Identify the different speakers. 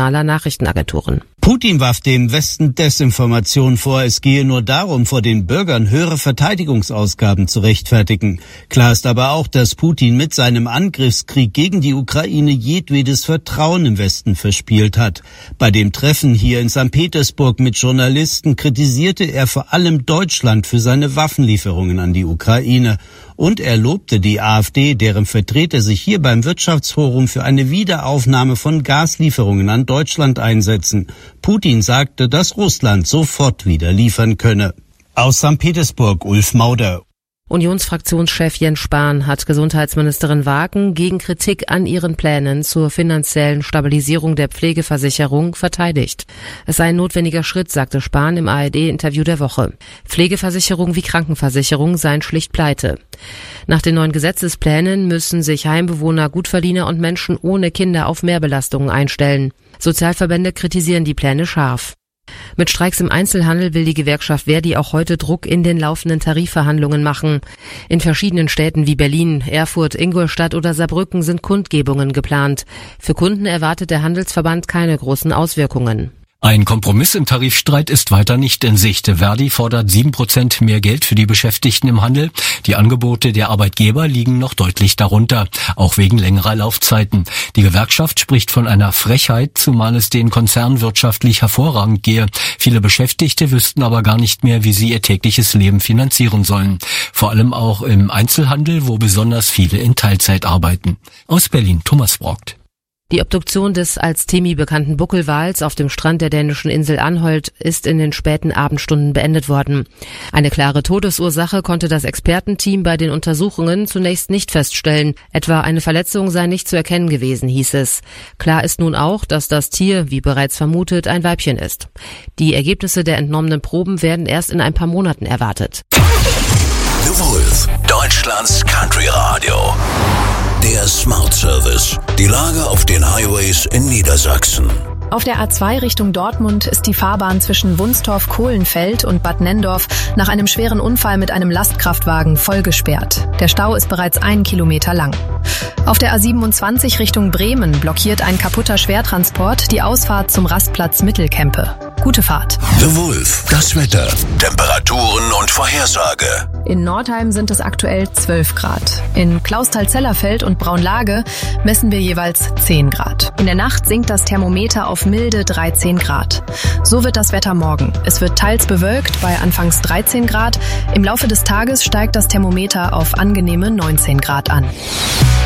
Speaker 1: internationaler Nachrichtenagenturen.
Speaker 2: Putin warf dem Westen Desinformation vor. Es gehe nur darum, vor den Bürgern höhere Verteidigungsausgaben zu rechtfertigen. Klar ist aber auch, dass Putin mit seinem Angriffskrieg gegen die Ukraine jedwedes Vertrauen im Westen verspielt hat. Bei dem Treffen hier in St. Petersburg mit Journalisten kritisierte er vor allem Deutschland für seine Waffenlieferungen an die Ukraine. Und er lobte die AfD, deren Vertreter sich hier beim Wirtschaftsforum für eine Wiederaufnahme von Gaslieferungen an Deutschland einsetzen. Putin sagte, dass Russland sofort wieder liefern könne. Aus St. Petersburg, Ulf Mauder.
Speaker 1: Unionsfraktionschef Jens Spahn hat Gesundheitsministerin Wagen gegen Kritik an ihren Plänen zur finanziellen Stabilisierung der Pflegeversicherung verteidigt. Es sei ein notwendiger Schritt, sagte Spahn im ARD-Interview der Woche. Pflegeversicherung wie Krankenversicherung seien schlicht pleite. Nach den neuen Gesetzesplänen müssen sich Heimbewohner, Gutverdiener und Menschen ohne Kinder auf Mehrbelastungen einstellen. Sozialverbände kritisieren die Pläne scharf. Mit Streiks im Einzelhandel will die Gewerkschaft Verdi auch heute Druck in den laufenden Tarifverhandlungen machen. In verschiedenen Städten wie Berlin, Erfurt, Ingolstadt oder Saarbrücken sind Kundgebungen geplant. Für Kunden erwartet der Handelsverband keine großen Auswirkungen.
Speaker 3: Ein Kompromiss im Tarifstreit ist weiter nicht in Sicht. Verdi fordert 7% mehr Geld für die Beschäftigten im Handel. Die Angebote der Arbeitgeber liegen noch deutlich darunter, auch wegen längerer Laufzeiten. Die Gewerkschaft spricht von einer Frechheit, zumal es den Konzernen wirtschaftlich hervorragend gehe. Viele Beschäftigte wüssten aber gar nicht mehr, wie sie ihr tägliches Leben finanzieren sollen. Vor allem auch im Einzelhandel, wo besonders viele in Teilzeit arbeiten. Aus Berlin, Thomas Brockt.
Speaker 1: Die Obduktion des als Temi bekannten Buckelwals auf dem Strand der dänischen Insel Anholt ist in den späten Abendstunden beendet worden. Eine klare Todesursache konnte das Expertenteam bei den Untersuchungen zunächst nicht feststellen. Etwa eine Verletzung sei nicht zu erkennen gewesen, hieß es. Klar ist nun auch, dass das Tier, wie bereits vermutet, ein Weibchen ist. Die Ergebnisse der entnommenen Proben werden erst in ein paar Monaten erwartet.
Speaker 4: The Wolf, Deutschlands Country Radio. Der Smart Service. Die Lage auf den Highways in Niedersachsen.
Speaker 5: Auf der A2 Richtung Dortmund ist die Fahrbahn zwischen Wunstorf-Kohlenfeld und Bad Nenndorf nach einem schweren Unfall mit einem Lastkraftwagen voll gesperrt. Der Stau ist bereits 1 Kilometer lang. Auf der A27 Richtung Bremen blockiert ein kaputter Schwertransport die Ausfahrt zum Rastplatz Mittelkempe. Gute Fahrt.
Speaker 4: The Wolf, das Wetter, Temperaturen und Vorhersage.
Speaker 5: In Nordheim sind es aktuell 12 Grad. In Clausthal-Zellerfeld und Braunlage messen wir jeweils 10 Grad. In der Nacht sinkt das Thermometer auf milde 13 Grad. So wird das Wetter morgen. Es wird teils bewölkt bei anfangs 13 Grad. Im Laufe des Tages steigt das Thermometer auf angenehme 19 Grad an.